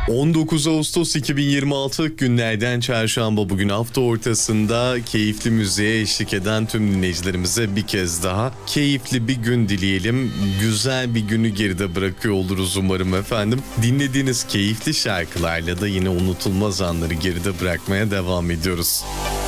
19 Ağustos 2026 günlerden çarşamba, bugün hafta ortasında keyifli müziğe eşlik eden tüm dinleyicilerimize bir kez daha keyifli bir gün dileyelim. Güzel bir günü geride bırakıyor oluruz umarım efendim. Dinlediğiniz keyifli şarkılarla da yine unutulmaz anları geride bırakmaya devam ediyoruz.